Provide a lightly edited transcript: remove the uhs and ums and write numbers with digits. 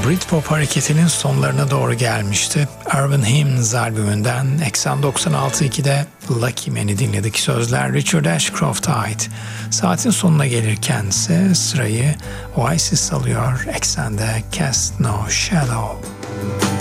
Britpop hareketinin sonlarına doğru gelmişti. Urban Hymns albümünden Eksen 96.2'de Lucky Man'i dinledik. Sözler Richard Ashcroft'a ait. Saatin sonuna gelirken ise sırayı Oasis alıyor. Eksende Cast No Shadow.